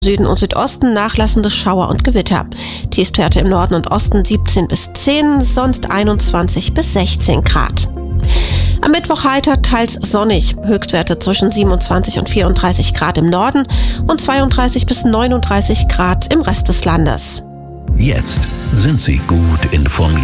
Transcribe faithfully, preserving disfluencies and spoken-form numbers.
Süden und Südosten nachlassende Schauer und Gewitter. Tiefstwerte im Norden und Osten siebzehn bis zehn, sonst einundzwanzig bis sechzehn Grad. Am Mittwoch heiter, teils sonnig. Höchstwerte zwischen siebenundzwanzig und vierunddreißig Grad im Norden und zweiunddreißig bis neununddreißig Grad im Rest des Landes. Jetzt sind Sie gut informiert.